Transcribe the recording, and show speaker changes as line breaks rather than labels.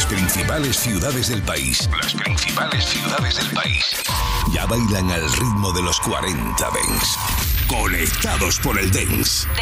Las principales ciudades del país. Las principales ciudades del país. Ya bailan al ritmo de los 40 Dance. Conectados por el Dance.